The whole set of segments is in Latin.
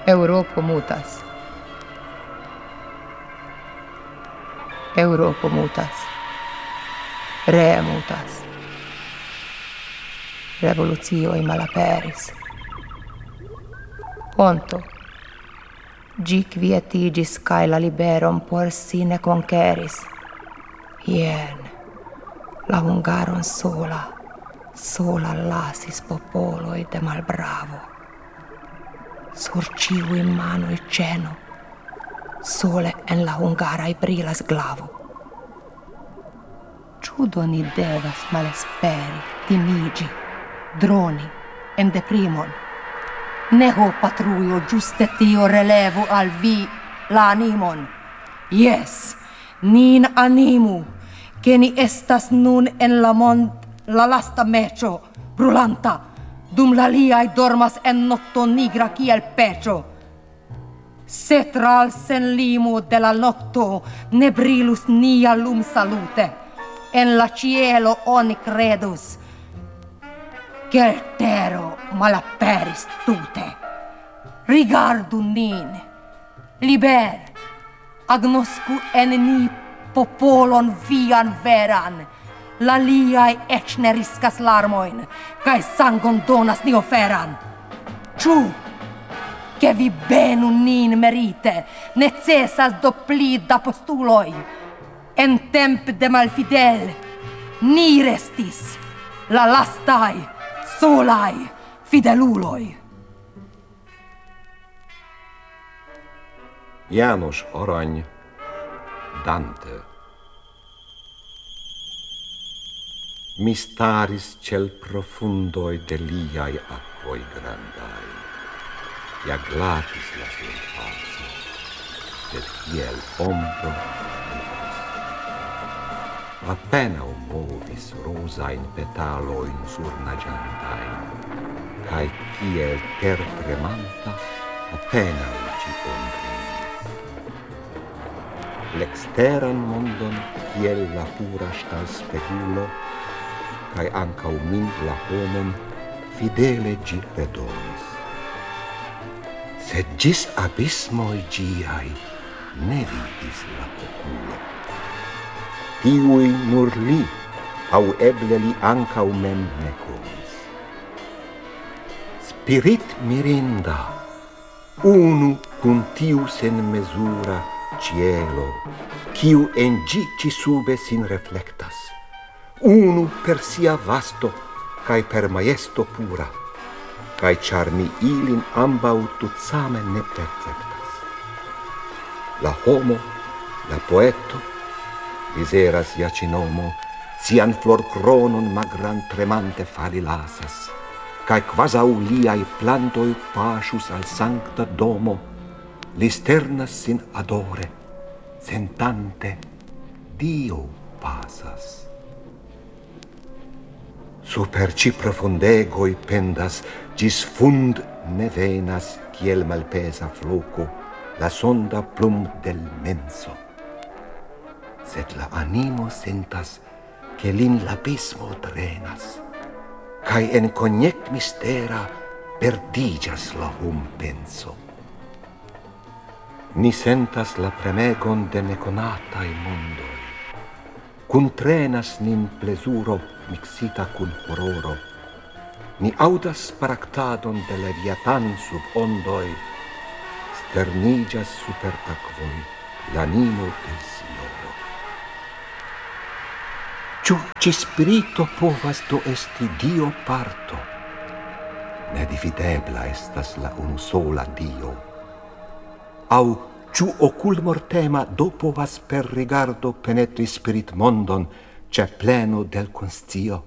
Europo mutas. Europo mutas. Re mutas. Revolucioi malaperis. Ponto. Gi quietigis cae la liberum por sine conqueris. Ien, la hungaron sola lasis popoloi de malbravo. Surciu in mano e ceno, sole en la hungarai brilas glavo. Ciudo ni devas malesperi, timigi, droni, en deprimon. Neho patruio giuste tio relevu al vi la animon. Yes, nin animu, che ni estas nun en la mond la lasta mecio, brulanta, dum la liai dormas en notto nigra kiel pecio. Se tral sen limu de la nocto ne brilus nia lum salute, en la cielo oni credus, che il tero malaperis tute. Rigardu nin, liber, agnoscu en ni popolon vian veran, la liai ec ne riscas larmoin, cae sangon donas ni oferan. Ciu, che vi benu nin merite, necessas do pli da postuloi. En temp de malfidel, ni restis, la lastai, solai, fideluloi. János Arany, Dante. Mistaris cel profundoi de liai aquoi grandai, ja glatis la surface, sed kiel ombro vivas. Appena movis rosain petaloin surnagiantai, cae kiel ter tremanta, appena ci ombrinis. L'exteran mondon, kiel la pura stal spegulo, cae ancau min la homem fidele gi redonis. Sed gis abismoi giai ne vidis la oculo. Tiui nur li, au eble li ancau mem ne conis. Spirit mirinda, unu cun tiu sen mesura cielo, quiu en gi ci sube sin reflectas, unu per sia vasto, cae per maesto pura, cae char mi ilin ambau tutsame ne perceptas. La homo, la poeto, miseras iacinomo, sian flor cronon magran tremante fali lasas, cae quasau liai plantoi pascius al sancta domo, listernas sin adore, sentante, Dio pasas. Super ci profundegoi pendas, gis fund ne venas, kiel malpesa floco, la sonda plum del menso. Sed la animo sentas, che lin l'abismo trenas, cae en coniect mistera perdigas la hum penso. Ni sentas la premegon de neconatai mondoi, cun trenas nin plesuro mixita cun horroro, ni audas paractadon de Leviatan sub ondoi, sternigas super aquoi l'animo del Signoro. Ciu ci spirito povas do esti Dio parto? Nedividebla estas la unusola Dio. Au ciu ocul mortema do povas per rigardo penetri spirit mondon, ce pleno del conscio?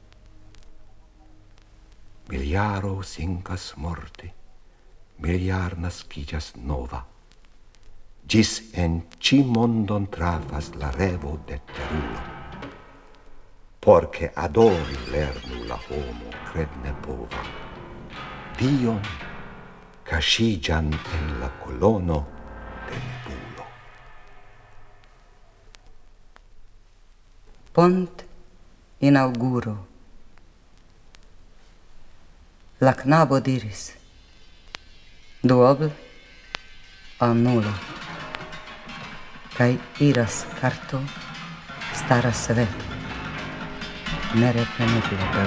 Miliaro sincas morti, miliar nascigas nova. Gis en ci mondon trafas la revo de terulo. Porce adori lernu la homo cred ne pova. Dion cascigian en la colono de nebulo. Pont inauguro. La knabo diris: duobl annulo, kaj iras karto, stara svet, nerepreneble